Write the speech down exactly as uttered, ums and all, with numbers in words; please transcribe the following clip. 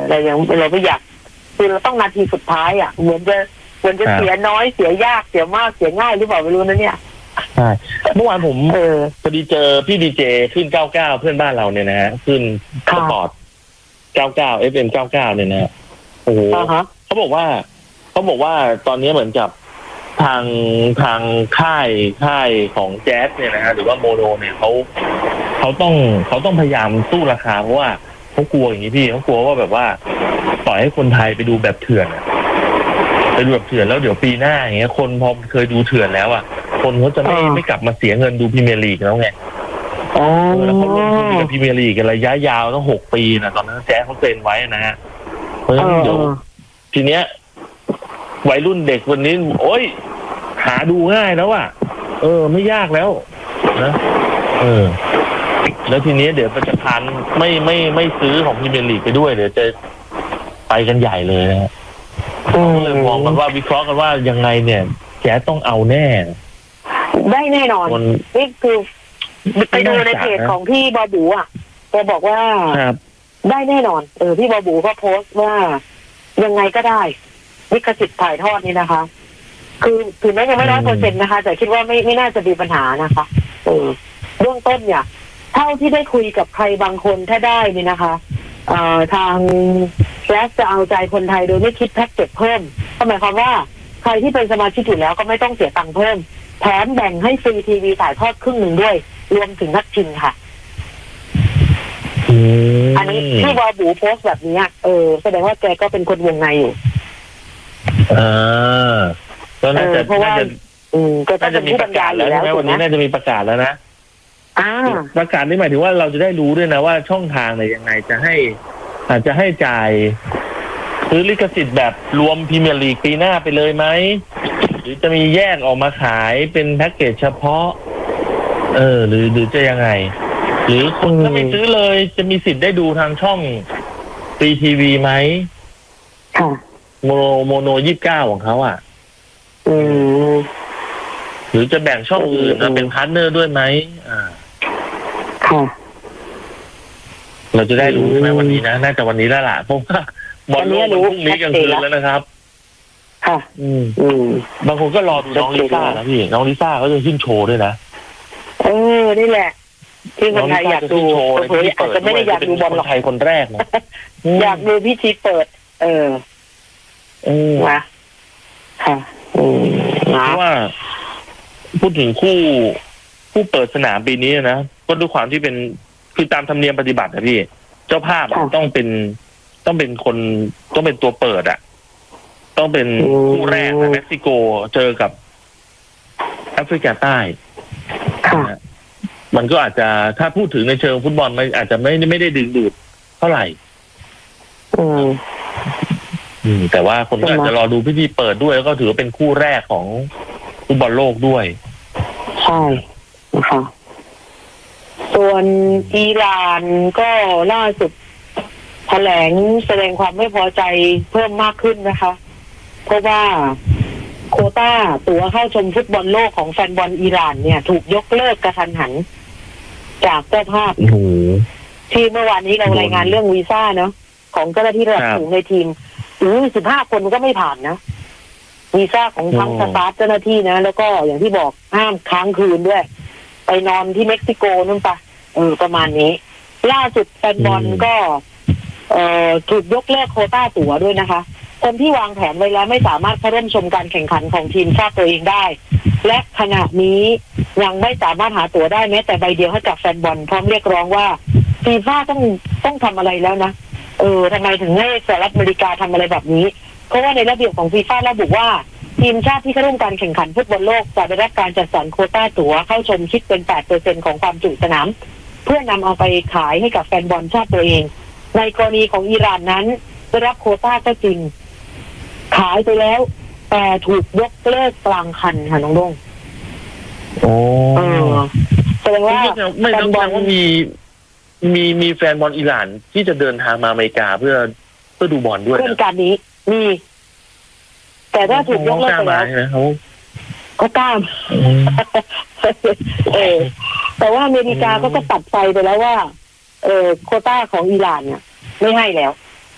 เรายังเราไม่อยากคือเราต้องนาทีสุดท้ายอ่ะเหมือนจะเหมือนจะเสียน้อยเสียยากเสียมากเสียง่ายหรือเปล่าไม่รู้นะเนี่ยใช่เมื่อวานผมเออพอดีเจอพี่ดีเจขึ้นเก้าเก้าเพื่อนบ้านเราเนี่ยนะฮะขึ้นสปอร์ตเก้าเก้า เอฟ เอ็ม เก้าเก้าเนี่ยนะโอ้โหเขาบอกว่าเขาบอกว่าตอนนี้เหมือนกับทางทางค่ายค่ายของแจ๊สเนี่ยนะฮะหรือว่าโมโนเนี่ยเขาเขาต้องเขาต้องพยายามสู้ราคาเพราะว่าเขากลัวอย่างนี้พี่เขากลัวว่าแบบว่าปล่อยให้คนไทยไปดูแบบเถื่อนไปดูแบบเถื่อนแล้วเดี๋ยวปีหน้าอย่างเงี้ยคนพอเคยดูเถื่อนแล้วอ่ะคนเขาจะไม่ไม่กลับมาเสียเงินดูพรีเมียร์ลีกแล้วไงแล้วเขาลงทุนกับพรีเมียร์ลีกกันระยะยาวตั้งหกปีนะตอนนั้นแจ๊สเขาเซ็นไว้นะฮะเพราะฉะนั้นเดี๋ยวทีเนี้ยวัยรุ่นเด็กวันนี้โอ้ยหาดูง่ายแล้วอ่ะเออไม่ยากแล้วนะเออแล้วทีนี้เดี๋ยวจะพันไม่ไม่ไม่ซื้อของพรีเมียร์ลีกไปด้วยเดี๋ยวจะไปกันใหญ่เลยนะก็เลยมองกันว่าวิเคราะห์กันว่ายังไงเนี่ยแจ๊สต้องเอาแน่ได้แน่นอนนี่คือไปดูในเพจของพี่บอบูอ่ะแกบอกว่าได้แน่นอนเออพี่บอบูก็โพสต์ว่ายังไงก็ได้ลิขสิทธิ์ถ่ายทอดนี่นะคะคือถึงแม้ยังไม่ร้อยเปอร์เซ็นต์นะคะแต่คิดว่าไม่ไม่น่าจะมีปัญหานะคะเออเบื้องต้นเนี่ยเท่าที่ได้คุยกับใครบางคนถ้าได้นี่นะคะเอ่อทางแกสจะเอาใจคนไทยโดยไม่คิดแพ็กเกจเพิ่มก็หมายความว่าใครที่เป็นสมาชิกอยู่แล้วก็ไม่ต้องเสียตังค์เพิ่มแถมแบ่งให้ฟรีทีวีถ่ายทอดครึ่งหนึ่งด้วยรวมถึงนักชิมค่ะอันนี้ที่วอบูโพสต์แบบนี้เออแสดงว่าแกก็เป็นคนวงในอยู่อ่าก็น่าจะเพราะว่าอืมก็น่าจะมีประกาศแล้วใช่ไหมวันนี้น่าจะมีประกาศแล้วนะอ่าประกาศนี่หมายถึงว่าเราจะได้รู้ด้วยนะว่าช่องทางไหนยังไงจะให้อาจจะให้จ่ายซื้อลิขสิทธิ์แบบรวมพรีเมียร์ลีกปีหน้าไปเลยไหมหรือจะมีแยกออกมาขายเป็นแพ็กเกจเฉพาะเออหรือหรือจะยังไงหรือคนถ้าไม่ซื้อเลยจะมีสิทธิ์ได้ดูทางช่องฟรีทีวีไหมค่ะโมโนโมโนยี่สิบเก้าของเขาอ่ะอืมหรือจะแบ่งช่องอื่นมาเป็นพาร์ทเนอร์ด้วยไหมอ่าค่ะเราจะได้รู้ใช่ไหมวันนี้นะน่าจะวันนี้แล้วล่ะเพราะว่าบอลโลกพรุ่งนี้กลางคืนแล้วนะครับค่ะอืมอืมบางคนก็รอดูน้องลิซ่านะพี่น้องลิซ่าเขาจะขึ้นโชว์ด้วยนะเออนี่แหละที่คนไทยอยากดูเผยอาจจะไม่ได้อยากดูบอลหรอกไทยคนแรกนะอยากดูพี่ชีเปิดเออเออนะค่ะอืมเพราะว่าพูดถึงคู่คู่เปิดสนามปีนี้นะก็ด้วยความที่เป็นคือตามธรรมเนียมปฏิบัตินะพี่เจ้าภาพต้องเป็นต้องเป็นคนต้องเป็นตัวเปิดอ่ะต้องเป็นคู่แรกนะเม็กซิโกเจอกับแอฟริกาใต้มันก็อาจจะถ้าพูดถึงในเชิงฟุตบอลมันอาจจะไม่ไม่ได้ดึงดูดเท่าไหร่อืมอืมแต่ว่าคนก็อาจจะรอดูพิธีเปิดด้วยแล้วก็ถือว่าเป็นคู่แรกของฟุตบอลโลกด้วยใช่นะคะส่วนอิหร่านก็ล่าสุดแถลงแสดงความไม่พอใจเพิ่มมากขึ้นนะคะเพราะว่าโควต้าตั๋วเข้าชมฟุตบอลโลกของแฟนบอลอิหร่านเนี่ยถูกยกเลิกกระทันหันจากเจ้าภาพที่เมื่อวานนี้เรารายงานเรื่องวีซ่าเนาะของเจ้าหน้าที่ระดับสูงในทีมอือสิบห้าคนก็ไม่ผ่านนะวีซ่าของทั้งสตาฟเจ้าหน้าที่นะแล้วก็อย่างที่บอกห้ามค้างคืนด้วยไปนอนที่เม็กซิโกนู่นปะเออประมาณนี้ล่าสุดแฟนบอลก็เอ่อถูกยกเลิกโควต้าตั๋วด้วยนะคะคนที่วางแผนไว้แล้วไม่สามารถเข้าร่วมชมการแข่งขันของทีมชาติตัวเองได้และขณะนี้ยังไม่สามารถหาตั๋วได้แม้แต่ใบเดียวให้กับแฟนบอลพร้อมเรียกร้องว่าฟีฟ่าต้องต้องทำอะไรแล้วนะเออทำไมถึงให้สหรัฐอเมริกาทำอะไรแบบนี้เพราะว่าในระเบียบของฟีฟ่าระบุว่าทีมชาติที่เข้าร่วมการแข่งขันฟุตบอลโลกจะได้รับการจัดสรรโควต้าตั๋วเข้าชมคิดเป็น แปดเปอร์เซ็นต์ ของความจุสนามเพื่อนำเอาไปขายให้กับแฟนบอลชาติตัวเองในกรณีของอิหร่านนั้นได้รับโควต้าก็จริงขายไปแล้วแต่ถูกยกเลิกกลางคันค่ะน้องดงโอ้แสดงว่าไม่ต้องบอกว่ามีมีมีแฟนบอลอิหร่านที่จะเดินทางมาอเมริกาเพื่อเพื่อดูบอลด้วยเพื่อการนี้มีแต่ถ้าถูกยกเลิกไปแล้วเขาเขากล้าเออแต่ว่าอเมริกาก็ก็ตัดไฟไปแล้วว่าเออโควต้าของอิหร่านเนี่ยไม่ให้แล้ว